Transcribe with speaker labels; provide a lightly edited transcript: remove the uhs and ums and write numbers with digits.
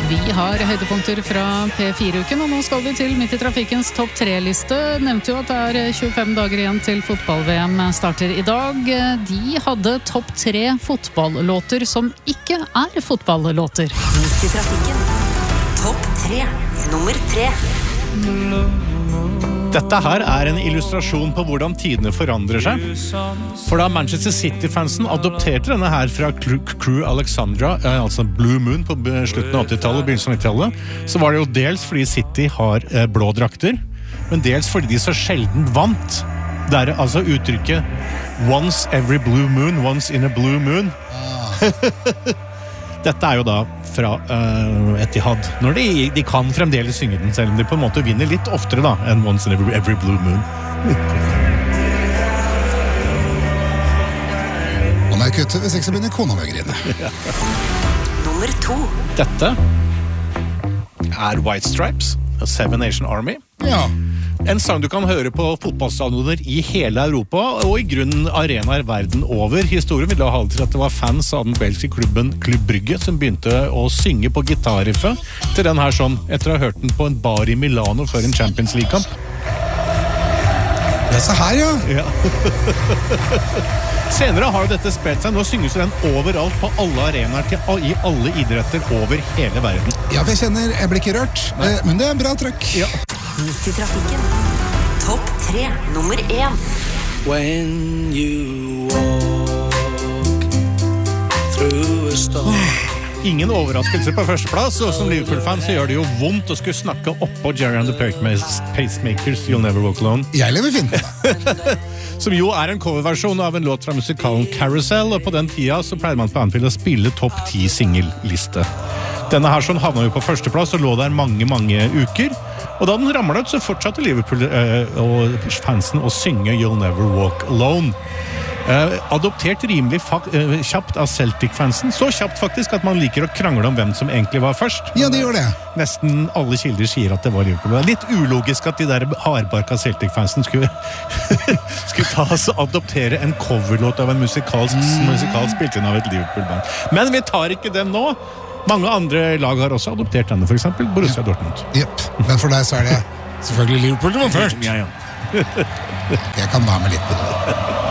Speaker 1: Vi har høydepunkter fra P4-uken, og nå skal vi til Midt i trafikkens topp 3-liste. Nevnte jo at det 25 dager igjen til fotball-VM starter i dag. De hadde topp 3 fotballåter som ikke fotballåter.
Speaker 2: Midt i trafikken. Topp 3. Nummer 3.
Speaker 3: Dette her en illustrasjon på hvordan tidene forandrer seg. For da Manchester City-fansen adopterte denne her fra Crew Alexandra, altså Blue Moon på slutten av 80-tallet og begynnelsen av 90-tallet, så var det jo dels fordi City har blå drakter, men dels fordi de så sjelden vant. Det altså uttrykket once every blue moon, once in a blue moon. Dette jo da fra Etihad, når de kan fremdeles synge den, selv om de på en måte vinner litt oftere da, enn Once in Every Blue Moon.
Speaker 4: Nå må jeg kutte hvis ikke så begynner kona med å grine.
Speaker 2: Nummer 2.
Speaker 3: Dette White Stripes, Seven Nation Army.
Speaker 4: Ja.
Speaker 3: En sang du kan høre på fotballstadioner i hele Europa, og i grunnen arenaer verden over. Historien vil da ha til at det var fans av den belgiske klubben Club Brugge som begynte å synge på gitarriffet til den her sånn, etter å ha hørt den på en bar i Milano før en Champions League-kamp.
Speaker 4: Det så her, ja.
Speaker 3: Ja. Senere har jo dette spredt seg. Nå synges den overalt på alle arenaer i alle idretter over hele verden.
Speaker 4: Ja, for jeg blir ikke rørt, men det bra trøkk.
Speaker 3: Ja.
Speaker 2: Midt i trafikken. Topp 3. Nummer 1.
Speaker 5: When you walk through a storm.
Speaker 3: Ingen overraskelse på førsteplass, og som Liverpool-fan så gjør det jo vondt å skulle snakke oppå Jerry and the Pacemakers You'll Never Walk Alone.
Speaker 4: Jeg lever fint med det.
Speaker 3: Som jo en coverversjon av en låt fra musikalen Carousel, og på den tida så pleide man på Anfield å spille topp 10 singelliste. Denne her sånn havna jo på førsteplass og lå der mange uker, og da den ramlet ut så fortsatte Liverpool og fansen å synge You'll Never Walk Alone. Adoptert rimelig kjapt av Celtic-fansen, så kjapt faktisk at man liker å krangle om hvem som egentlig var først.
Speaker 4: Ja, det gjør det.
Speaker 3: Nesten alle kilder sier at det var Liverpool. Det litt ulogisk at de der hardbarka Celtic-fansen skulle ta og adoptere en coverlåt av en musikal spilt inn av et Liverpool-band. Men vi tar ikke den nå. Mange andre lag har også adoptert denne, for eksempel Borussia Dortmund.
Speaker 4: Jepp, men for deg så det selvfølgelig Liverpool som var først.
Speaker 3: Ja.
Speaker 4: Jeg kan være med litt på det.